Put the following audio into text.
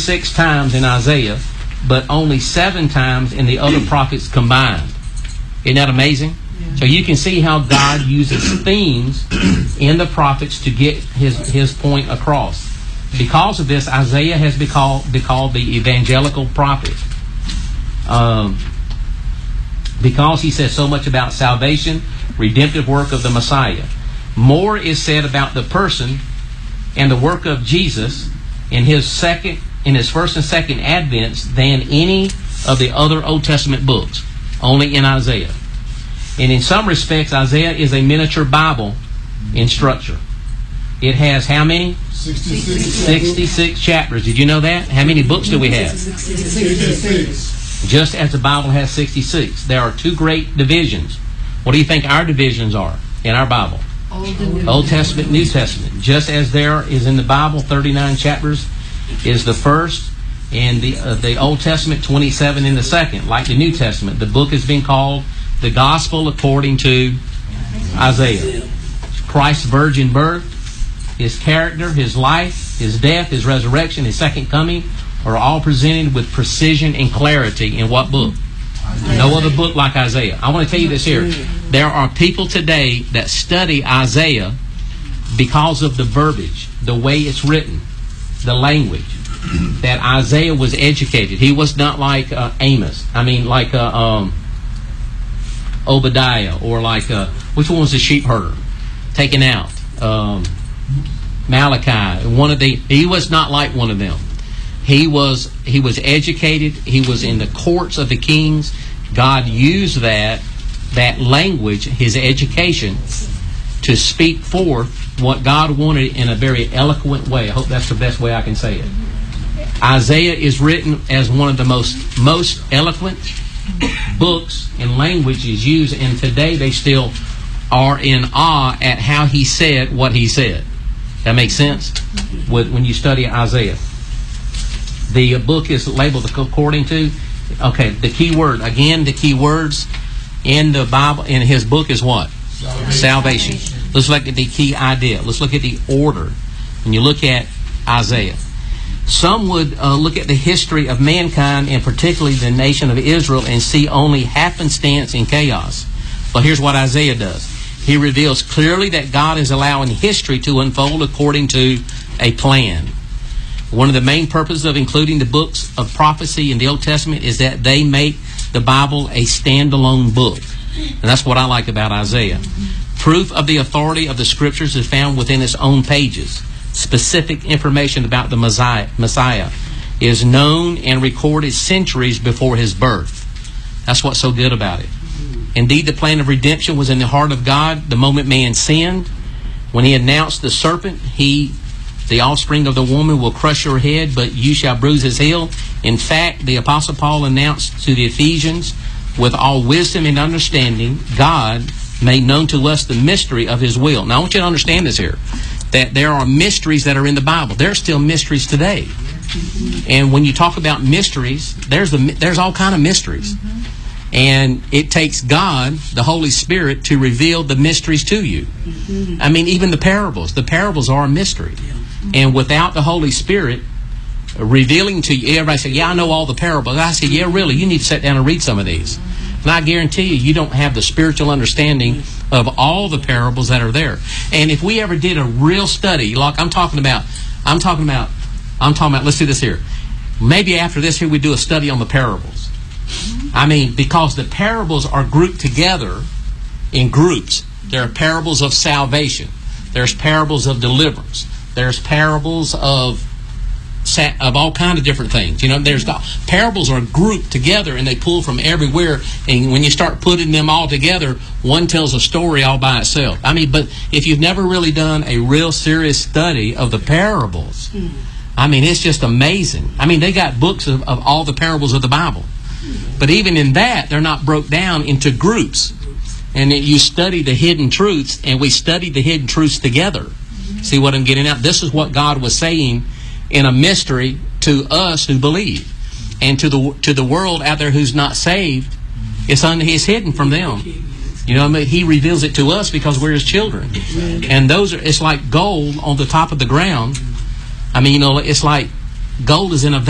66 times in Isaiah, but only 7 times in the other prophets combined. Isn't that amazing? Yeah. So you can see how God uses themes in the prophets to get his point across. Because of this, Isaiah has been called the evangelical prophet. Because he says so much about salvation, redemptive work of the Messiah. More is said about the person and the work of Jesus in his first and second advents than any of the other Old Testament books, only in Isaiah. And in some respects, Isaiah is a miniature Bible in structure. It has how many? 66 chapters. Did you know that? How many books do we have? 66. Just as the Bible has 66. There are 2 great divisions. What do you think our divisions are in our Bible? Old Testament, New Testament. Just as there is in the Bible 39 chapters is the first, and the Old Testament 27 in the second, like the New Testament. The book has been called the Gospel according to Isaiah. Christ's virgin birth, his character, his life, his death, his resurrection, his second coming are all presented with precision and clarity in what book? No other book like Isaiah. I want to tell you this here. There are people today that study Isaiah because of the verbiage, the way it's written, the language. That Isaiah was educated. He was not like Amos. I mean, like Obadiah, or like which one was the sheep herder taken out? Malachi. He was not like one of them. He was educated. He was in the courts of the kings. God used that language, his education, to speak forth what God wanted in a very eloquent way. I hope that's the best way I can say it. Isaiah is written as one of the most eloquent books and languages used, and today they still are in awe at how he said what he said. That makes sense? When you study Isaiah. The book is labeled according to, the key word. Again, the key words in the Bible, in his book is what? Salvation. Let's look at the key idea. Let's look at the order. When you look at Isaiah. Some would look at the history of mankind, and particularly the nation of Israel, and see only happenstance and chaos. But here's what Isaiah does. He reveals clearly that God is allowing history to unfold according to a plan. One of the main purposes of including the books of prophecy in the Old Testament is that they make the Bible a standalone book. And that's what I like about Isaiah. Proof of the authority of the Scriptures is found within its own pages. Specific information about the Messiah is known and recorded centuries before his birth. That's what's so good about it. Indeed, the plan of redemption was in the heart of God the moment man sinned. When he announced the serpent, the offspring of the woman will crush your head, but you shall bruise his heel. In fact, the Apostle Paul announced to the Ephesians, with all wisdom and understanding, God made known to us the mystery of his will. Now, I want you to understand this here, that there are mysteries that are in the Bible. There are still mysteries today. And when you talk about mysteries, there's all kind of mysteries. And it takes God, the Holy Spirit, to reveal the mysteries to you. I mean, even the parables are a mystery. And without the Holy Spirit revealing to you, everybody said, I know all the parables. I said, really? You need to sit down and read some of these. And I guarantee you don't have the spiritual understanding of all the parables that are there. And if we ever did a real study, like I'm talking about, let's do this here. Maybe after this here we do a study on the parables. I mean, because the parables are grouped together in groups. There are parables of salvation. There's parables of deliverance. There's parables of all kind of different things. Parables are grouped together and they pull from everywhere. And when you start putting them all together, one tells a story all by itself. I mean, but if you've never really done a real serious study of the parables, I mean, it's just amazing. I mean, they got books of all the parables of the Bible. But even in that, they're not broke down into groups. And you study the hidden truths, and we studied the hidden truths together. See what I'm getting at? This is what God was saying in a mystery to us who believe. And to the world out there who's not saved, it's hidden from them. You know what I mean? He reveals it to us because we're his children. And it's like gold on the top of the ground. I mean, it's like gold is in a